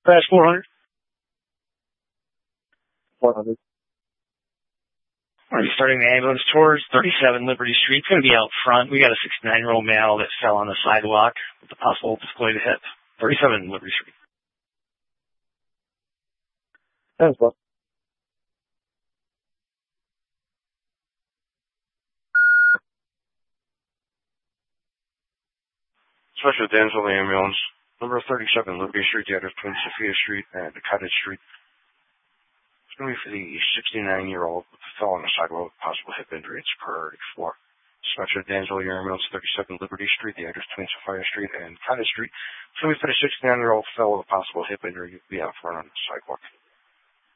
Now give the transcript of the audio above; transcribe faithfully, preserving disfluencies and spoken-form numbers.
Fast four hundred. four hundred. All right, starting the ambulance tours, thirty-seven Liberty Street. It's going to be out front. We got a sixty-nine-year-old male that fell on the sidewalk with a possible displaced hip. thirty-seven Liberty Street. Thanks, boss. Special Denzel ambulance, number thirty-seven Liberty Street, the address between Sophia Street and Cottage Street. It's going to be for the sixty-nine-year-old who fell on the sidewalk with possible hip injury. It's priority four. Special Denzel ambulance, thirty-seven Liberty Street, the address between Sophia Street and Cottage Street. It's going to be for the sixty-nine-year-old who fell with a possible hip injury. Be out front on the sidewalk.